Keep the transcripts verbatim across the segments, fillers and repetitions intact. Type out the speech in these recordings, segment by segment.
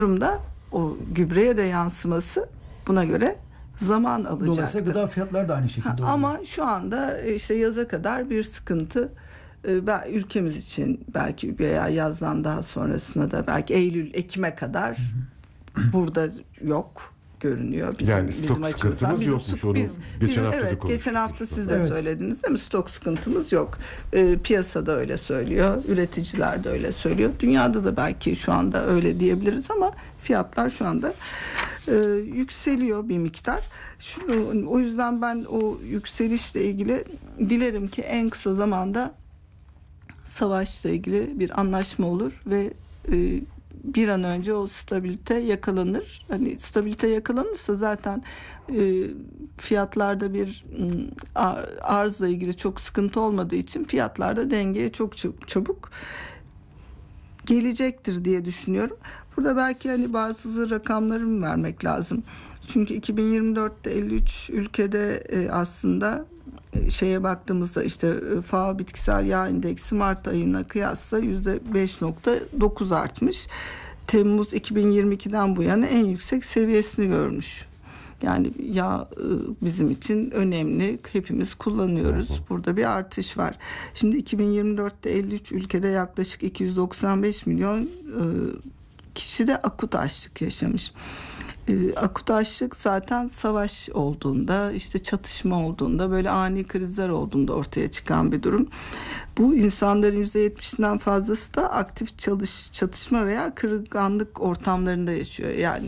durumda o gübreye de yansıması buna göre zaman alacaktır. Dolayısıyla gıda fiyatları da aynı şekilde ha, ama şu anda işte yaza kadar bir sıkıntı e, ülkemiz için belki veya yazdan daha sonrasında da belki Eylül, Ekim'e kadar hı hı. burada yok görünüyor bizim, yani stok bizim açımızdan. Bizim yokmuş onu biz, geçen bizim, hafta evet, geçen hafta siz de evet. söylediniz değil mi? Stok sıkıntımız yok. E, piyasada öyle söylüyor. Üreticiler de öyle söylüyor. Dünyada da belki şu anda öyle diyebiliriz ama fiyatlar şu anda e, yükseliyor bir miktar. Şunu, o yüzden ben o yükselişle ilgili dilerim ki en kısa zamanda savaşla ilgili bir anlaşma olur ve e, bir an önce o stabilite yakalanır. Hani stabilite yakalanırsa zaten e, fiyatlarda bir ar, arzla ilgili çok sıkıntı olmadığı için fiyatlarda dengeye çok çabuk gelecektir diye düşünüyorum. Burada belki hani bazı rakamları mı vermek lazım? Çünkü iki bin yirmi dörtte elli üç ülkede e, aslında şeye baktığımızda işte F A O bitkisel yağ endeksi Mart ayına kıyasla yüzde beş nokta dokuz artmış. Temmuz iki bin yirmi ikiden bu yana en yüksek seviyesini görmüş. Yani yağ bizim için önemli. Hepimiz kullanıyoruz. Burada bir artış var. Şimdi iki bin yirmi dörtte elli üç ülkede yaklaşık iki yüz doksan beş milyon kişi de akut açlık yaşamış. Akut açlık zaten savaş olduğunda, işte çatışma olduğunda, böyle ani krizler olduğunda ortaya çıkan bir durum. Bu insanların yüzde yetmişinden fazlası da aktif çalış, çatışma veya kırılganlık ortamlarında yaşıyor. Yani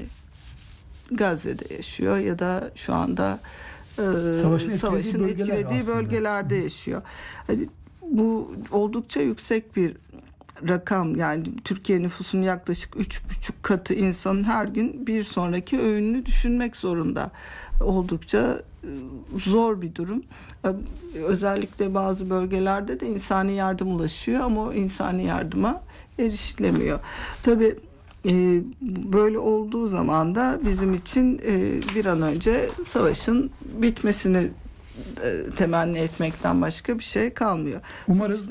Gazze'de yaşıyor ya da şu anda e, savaşın, savaşın etkilediği, etkilediği bölgelerde yaşıyor. Hani bu oldukça yüksek bir rakam, yani Türkiye nüfusunun yaklaşık üç buçuk katı insanın her gün bir sonraki öğününü düşünmek zorunda. Oldukça zor bir durum. Özellikle bazı bölgelerde de insani yardım ulaşıyor ama o insani yardıma erişilemiyor. Tabii e, böyle olduğu zaman da bizim için e, bir an önce savaşın bitmesini temenni etmekten başka bir şey kalmıyor. Umarız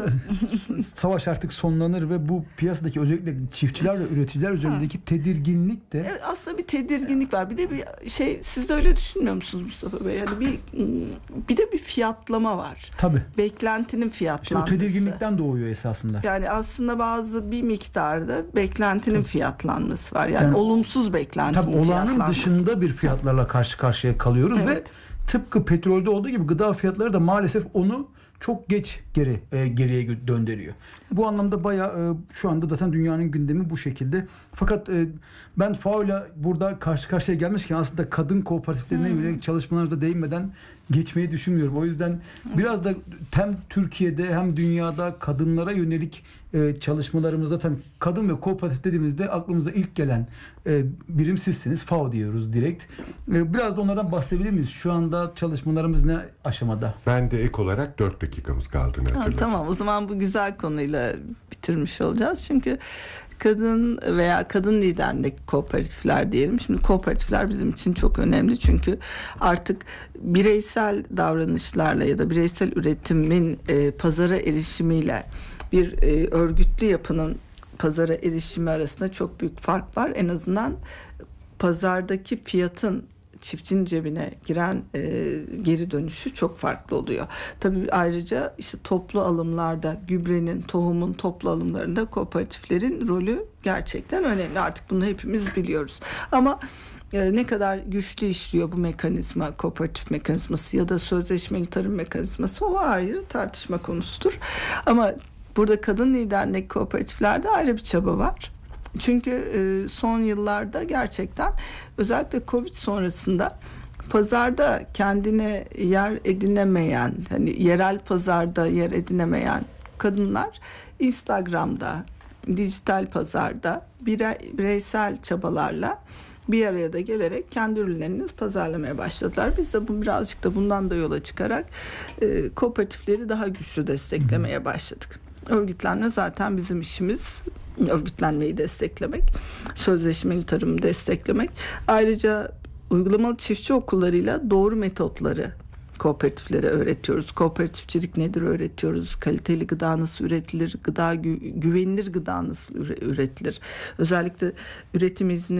savaş artık sonlanır ve bu piyasadaki özellikle çiftçiler ve üreticiler üzerindeki ha. tedirginlik de... Evet, aslında bir tedirginlik var. Bir de bir şey, siz de öyle düşünmüyor musunuz Mustafa Bey? Yani bir bir de bir fiyatlama var. Tabii. Beklentinin fiyatlanması. İşte o tedirginlikten doğuyor esasında. Yani aslında bazı bir miktarda beklentinin tabii. fiyatlanması var. Yani, yani olumsuz beklentinin tabii fiyatlanması. Tabii olanın dışında bir fiyatlarla karşı karşıya kalıyoruz evet. ve tıpkı petrolde olduğu gibi gıda fiyatları da maalesef onu çok geç geri e, geriye döndürüyor. Bu anlamda bayağı e, şu anda zaten dünyanın gündemi bu şekilde. Fakat e, ben F A O ile burada karşı karşıya gelmişken aslında kadın kooperatiflerine hmm. yönelik çalışmalarınıza değinmeden geçmeyi düşünmüyorum. O yüzden hmm. biraz da hem Türkiye'de hem dünyada kadınlara yönelik e, çalışmalarımız, zaten kadın ve kooperatif dediğimizde aklımıza ilk gelen e, birim sizsiniz. F A O diyoruz direkt. E, biraz da onlardan bahsedebilir miyiz? Şu anda çalışmalarımız ne aşamada? Ben de ek olarak dört dakikamız kaldığını hatırladım. Tamam, o zaman bu güzel konuyla bitirmiş olacağız. Çünkü kadın veya kadın liderliğindeki kooperatifler diyelim. Şimdi kooperatifler bizim için çok önemli. Çünkü artık bireysel davranışlarla ya da bireysel üretimin e, pazara erişimiyle bir e, örgütlü yapının pazara erişimi arasında çok büyük fark var. En azından pazardaki fiyatın çiftçinin cebine giren e, geri dönüşü çok farklı oluyor. Tabii ayrıca işte toplu alımlarda gübrenin, tohumun toplu alımlarında kooperatiflerin rolü gerçekten önemli. Artık bunu hepimiz biliyoruz. Ama e, ne kadar güçlü işliyor bu mekanizma, kooperatif mekanizması ya da sözleşmeli tarım mekanizması, o ayrı tartışma konusudur. Ama burada kadın liderliğindeki kooperatiflerde ayrı bir çaba var. Çünkü e, son yıllarda gerçekten özellikle Covid sonrasında pazarda kendine yer edinemeyen, hani yerel pazarda yer edinemeyen kadınlar Instagram'da, dijital pazarda bire, bireysel çabalarla bir araya da gelerek kendi ürünlerini pazarlamaya başladılar. Biz de bu birazcık da bundan da yola çıkarak e, kooperatifleri daha güçlü desteklemeye başladık. Örgütlenme zaten bizim işimiz. Örgütlenmeyi desteklemek, sözleşmeli tarımı desteklemek. Ayrıca uygulamalı çiftçi okullarıyla doğru metotları kooperatiflere öğretiyoruz. Kooperatifçilik nedir öğretiyoruz. Kaliteli gıda nasıl üretilir, gıda gü- güvenilir gıda nasıl üretilir. Özellikle üretim izni